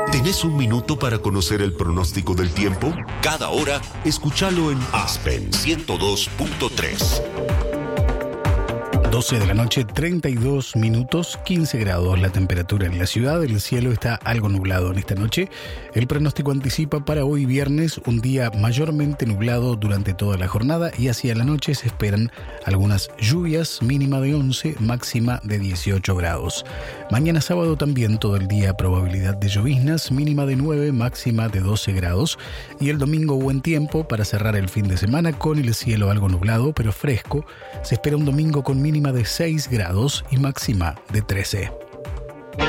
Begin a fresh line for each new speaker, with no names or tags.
¿Tenés un minuto para conocer el pronóstico del tiempo? Cada hora, escúchalo en Aspen 102.3.
12 de la noche, 32 minutos, 15 grados la temperatura en la ciudad. El cielo está algo nublado en esta noche. El pronóstico anticipa para hoy viernes un día mayormente nublado durante toda la jornada y hacia la noche se esperan algunas lluvias, mínima de 11, máxima de 18 grados. Mañana sábado también todo el día probabilidad de lloviznas, mínima de 9, máxima de 12 grados. Y el domingo buen tiempo para cerrar el fin de semana con el cielo algo nublado pero fresco. Se espera un domingo con mínima de 6 grados y máxima de 13.